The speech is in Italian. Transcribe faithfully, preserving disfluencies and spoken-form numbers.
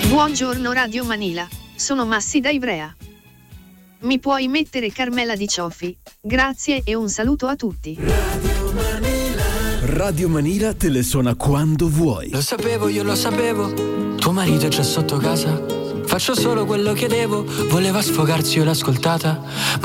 Buongiorno Radio Manila, sono Massi da Ivrea. Mi puoi mettere Carmela Di Cioffi? Grazie e un saluto a tutti. Radio Manila. Radio Manila te le suona quando vuoi. Lo sapevo, io lo sapevo, tuo marito è già sotto casa. Faccio solo quello che devo, voleva sfogarsi, io l'ho ascoltata,